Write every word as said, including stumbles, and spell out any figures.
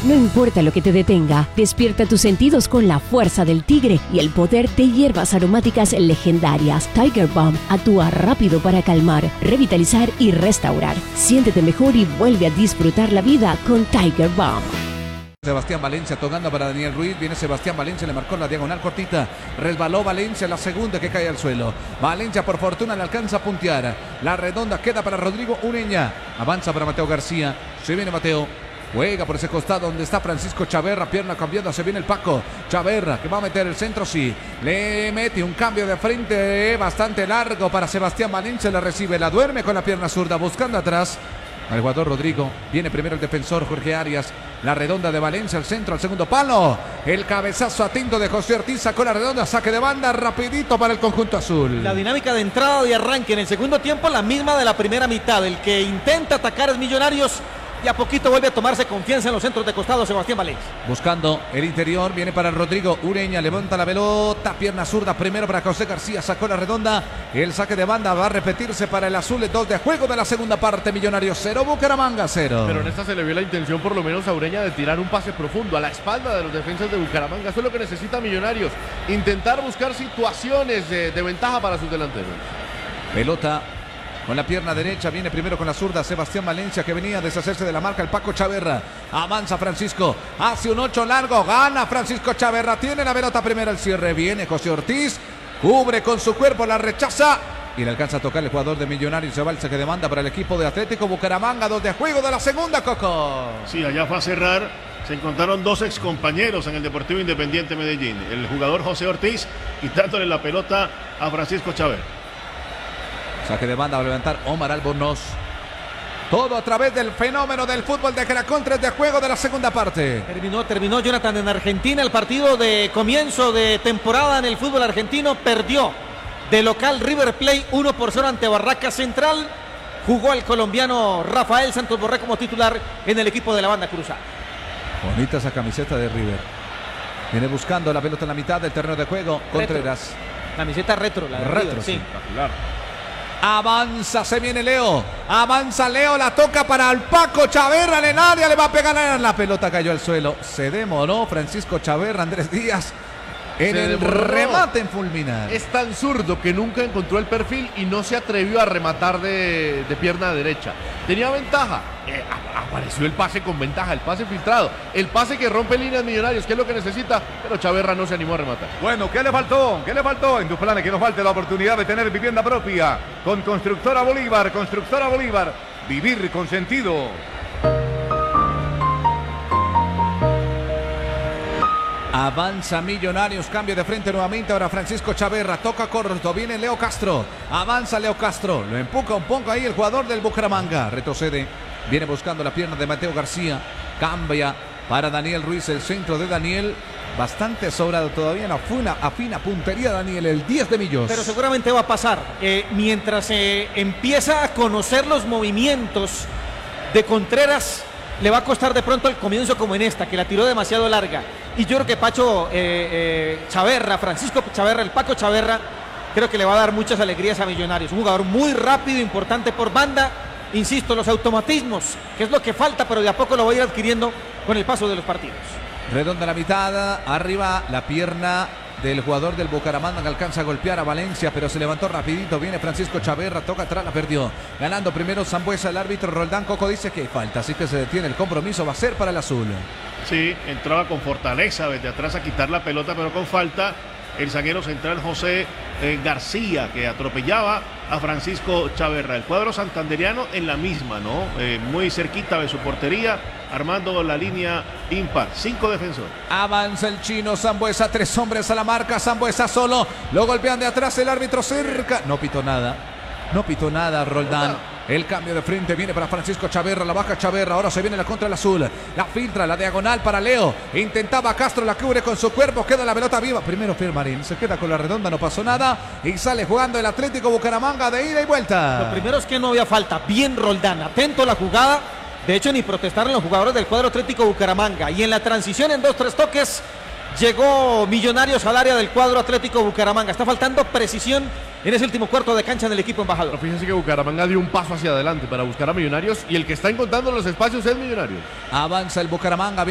No importa lo que te detenga, despierta tus sentidos con la fuerza del tigre y el poder de hierbas aromáticas legendarias. Tiger Balm actúa rápido para calmar, revitalizar y restaurar. Siéntete mejor y vuelve a disfrutar la vida con Tiger Balm. Sebastián Valencia tocando para Daniel Ruiz. Viene Sebastián Valencia, le marcó la diagonal cortita. Resbaló Valencia, la segunda que cae al suelo. Valencia por fortuna le alcanza a puntear. La redonda queda para Rodrigo Ureña. Avanza para Mateo García. Se viene Mateo. Juega por ese costado donde está Francisco Chaverra. Pierna cambiando, se viene el Paco. Chaverra que va a meter el centro, sí. Le mete un cambio de frente bastante largo para Sebastián Valencia. La recibe, la duerme con la pierna zurda, buscando atrás al jugador Rodrigo. Viene primero el defensor Jorge Arias. La redonda de Valencia al centro, al segundo palo. El cabezazo atento de José Ortiz sacó la redonda. Saque de banda rapidito para el conjunto azul. La dinámica de entrada y arranque en el segundo tiempo, la misma de la primera mitad. El que intenta atacar es Millonarios. Y a poquito vuelve a tomarse confianza en los centros de costado Sebastián Valencia. Buscando el interior, viene para Rodrigo Ureña, levanta la pelota, pierna zurda, primero para José García, sacó la redonda, el saque de banda va a repetirse para el azul, dos de juego de la segunda parte, Millonarios cero, Bucaramanga cero. Pero en esta se le vio la intención por lo menos a Ureña de tirar un pase profundo a la espalda de los defensas de Bucaramanga, eso es lo que necesita Millonarios, intentar buscar situaciones de, de ventaja para sus delanteros. Pelota con la pierna derecha, viene primero con la zurda Sebastián Valencia, que venía a deshacerse de la marca el Paco Chaverra. Avanza Francisco, hace un ocho largo, gana Francisco Chaverra, tiene la pelota primero el cierre, viene José Ortiz, cubre con su cuerpo, la rechaza y le alcanza a tocar el jugador de Millonarios. Se va el saque de banda para el equipo de Atlético Bucaramanga, dos de juego de la segunda, Coco. Sí, allá fue a cerrar. Se encontraron dos excompañeros en el Deportivo Independiente Medellín, el jugador José Ortiz y dándole la pelota a Francisco Chaverra. Saque de banda va a levantar Omar Albornoz. Todo a través del fenómeno del fútbol de Caracol, tres de juego de la segunda parte. Terminó, terminó Jonathan en Argentina el partido de comienzo de temporada en el fútbol argentino. Perdió de local River Plate uno por cero ante Barraca Central. Jugó el colombiano Rafael Santos Borré como titular en el equipo de la banda cruzada. Bonita esa camiseta de River. Viene buscando la pelota en la mitad del terreno de juego. Retro. Contreras. Camiseta retro, la de Retro, River, sí. Espectacular. Avanza, se viene Leo. Avanza Leo, la toca para el Paco Chaverra en el área. Le va a pegar la pelota, cayó al suelo. Se demoró Francisco Chaverra, Andrés Díaz, en Se el demoró. remate en fulminar. Es tan zurdo que nunca encontró el perfil y no se atrevió a rematar de, de pierna derecha. Tenía ventaja. Eh, apareció el pase con ventaja, el pase filtrado, el pase que rompe líneas Millonarios, que es lo que necesita, pero Chaverra no se animó a rematar. Bueno, ¿qué le faltó? ¿Qué le faltó? En tus planes que nos falte la oportunidad de tener vivienda propia con Constructora Bolívar. Constructora Bolívar, vivir con sentido. Avanza Millonarios, cambio de frente nuevamente. Ahora Francisco Chaverra, toca corto, viene Leo Castro. Avanza Leo Castro, lo empuja un poco ahí el jugador del Bucaramanga. Retrocede, viene buscando la pierna de Mateo García. Cambia para Daniel Ruiz, el centro de Daniel. Bastante sobrado todavía, no fue una afina puntería Daniel, el diez de Millos. Pero seguramente va a pasar. Eh, mientras se eh, empieza a conocer los movimientos de Contreras, le va a costar de pronto el comienzo como en esta, que la tiró demasiado larga. Y yo creo que Pacho eh, eh, Chaverra, Francisco Chaverra, el Paco Chaverra, creo que le va a dar muchas alegrías a Millonarios. Un jugador muy rápido, importante por banda. Insisto, los automatismos, que es lo que falta, pero de a poco lo va a ir adquiriendo con el paso de los partidos. Redonda la mitad, arriba la pierna del jugador del Bucaramanga que alcanza a golpear a Valencia, pero se levantó rapidito, viene Francisco Chaverra, toca atrás, la perdió. Ganando primero Sambuesa, el árbitro Roldán Coco dice que hay falta, así que se detiene el compromiso, va a ser para el azul. Sí, entraba con fortaleza desde atrás a quitar la pelota, pero con falta. El zaguero central José eh, García, que atropellaba a Francisco Chaverra. El cuadro santanderiano en la misma, ¿no? Eh, muy cerquita de su portería, armando la línea impar. Cinco defensores. Avanza el chino Sambuesa, tres hombres a la marca, Sambuesa solo, lo golpean de atrás, el árbitro cerca. No pitó nada, no pitó nada Roldán. El cambio de frente viene para Francisco Chaverra, la baja Chaverra, ahora se viene la contra el azul, la filtra, la diagonal para Leo, intentaba Castro, la cubre con su cuerpo, queda la pelota viva, primero Firmarín, se queda con la redonda, no pasó nada, y sale jugando el Atlético Bucaramanga de ida y vuelta. Lo primero es que no había falta, bien Roldán, atento a la jugada, de hecho ni protestaron los jugadores del cuadro Atlético Bucaramanga, y en la transición en dos, tres toques, llegó Millonarios al área del cuadro Atlético Bucaramanga, está faltando precisión en ese último cuarto de cancha en el equipo embajador. Pero fíjense que Bucaramanga dio un paso hacia adelante para buscar a Millonarios y el que está encontrando los espacios es Millonarios. Avanza el Bucaramanga.